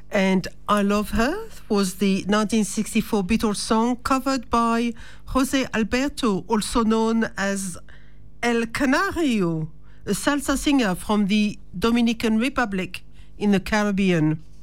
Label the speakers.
Speaker 1: And I Love Her was the 1964 Beatles song covered by Jose Alberto, also known as El Canario, a salsa singer from the Dominican Republic in the Caribbean.